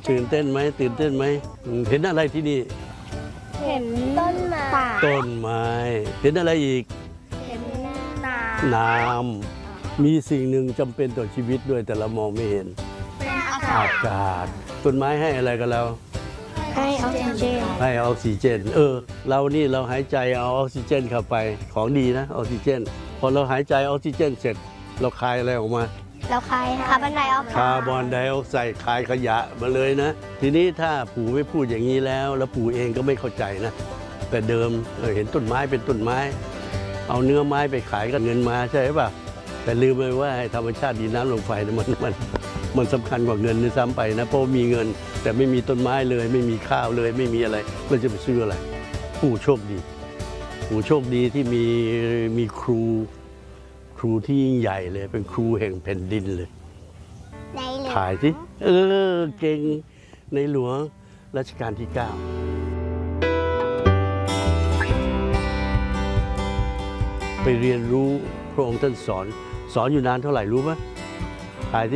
ตื่นเต้นไหมตื่นเต้นไหมเห็นอะไรที่นี่เห็นต้นไม้ต้นไม้เห็นอะไรอีกเห็นน้น้ำมีสิ่งหนึ่งจำเป็นต่อชีวิตด้วยแต่เรามองไม่เห็นำเป็นอากาอาศกาศต้นไม้ให้อะไรกับเราให้ออกซิเจนให้ออกซิเจนเรานี่เราหายใจเอาออกซิเจนเข้าไปของดีนะออกซิเจนพอเราหายใจออกซิเจนเสร็จเราคายอะไรออกมาเราคายคาร์บอนไดออกไซด์คาร์บอนไดออกไซด์คายขยะมาเลยนะ ทีนี้ถ้าปู่ไม่พูดอย่างนี้แล้วปู่เองก็ไม่เข้าใจนะ แต่เดิมเห็นต้นไม้เป็นต้นไม้ เอาเนื้อไม้ไปขายก็เงินมาใช่ป่ะแต่ลืมไปว่าธรรมชาติดินน้ำลมไฟนะมันสำคัญกว่าเงินด้วยซ้ำไปนะเพราะมีเงิน แต่ไม่มีต้นไม้เลย ไม่มีข้าวเลยไม่มีอะไรเราจะไปซื้ออะไรปู่โชคดีปู่โชคดีที่มีครูที่ยิ่งใหญ่เลยเป็นครูแห่งแผ่นดินเลยในเหลือถ่ายสิเก่งในหลวงรัชกาลที่ 9 ไปเรียนรู้พระองค์ท่านสอนอยู่นานเท่าไหร่รู้ไหมถ่ายสิ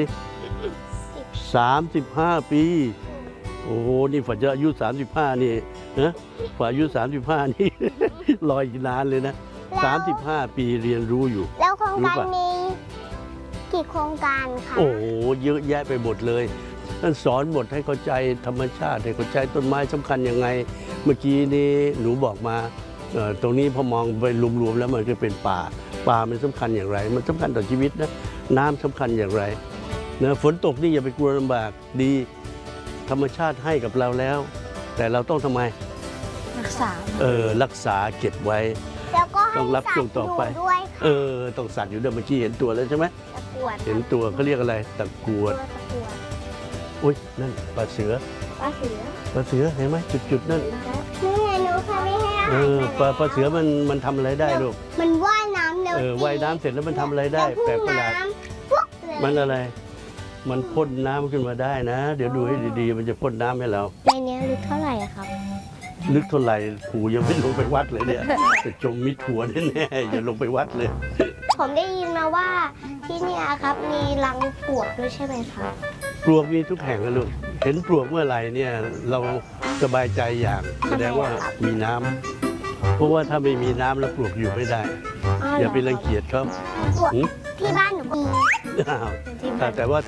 35 ปี โอ้โห นี่ฝันจะอายุ 35 นี่นะฝันอายุ 35 นี่ รออีกนานเลยนะ 35 ปีเรียนรู้อยู่แล้วโครงรู้การป่ะมีกี่โครงการคะโอ้โห เยอะแยะไปหมดเลยท่านสอนบทให้เข้าใจธรรมชาติให้เข้าใจต้นไม้สำคัญยังไง เมื่อกี้นี้หนูบอกมาตรงนี้พอมองไปรวมๆแล้วมันก็เป็นป่ามันสำคัญอย่างไร มันสำคัญต่อชีวิตนะน้ำสำคัญอย่างไรนะฝนตกนี่อย่าไปกลัวลำบากดีธรรมชาติให้กับเราแล้ว แต่เราต้องทำไมรักษารักษาเก็บไว้แล้วก็ให้ต้องรับสัตช่วงว์ต่อไปอยู่ด้วยค่ะต้องสัตว์อยู่ด้วยเมื่อกี้เห็นตัวแล้วใช่ไหมตะกรวดเห็นตัวเขาเรียกอะไรตะกรวดตะกรวดอุ้ยนั่นปลาเสือปลาเสือปลาเสือเห็นไหมจุดๆนั่นนี่ไงหนูเคยไม่ให้อาหารปลาเสือมันทำอะไรได้ลูกมันว่ายน้ำเร็วว่ายน้ำเสร็จแล้วมันทำอะไรได้แล้วแปลกพุ่ประงหลาดน้ำปุ๊บเลยมันอะไร มันพ่นน้ำขึ้นมาได้นะ เดี๋ยวดูให้ดีๆ มันจะพ่นน้ำให้เราในนี้ลึกเท่าไหร่อะครับลึกเท่าไหร่ปู่ยังไม่ลงไปวัดเลยเนี่ยจะจมมิดหัวแน่ๆอย่าลงไปวัดเลยผมได้ยินมาว่าที่เนี่ยครับมีรังปลวกด้วยใช่ไหมครับปลวกมีทุกแห่งนะลูก เห็นปลวกเมื่อไหร่เนี่ยเราสบายใจอย่างแสดงว่ามีน้ำเพราะว่าถ้าไม่มีน้ำแล้วปลวกอยู่ไม่ได้ อย่าไปรังเกียจเขาปลวกที่บ้านหนูมีอ้าวแต่ว่า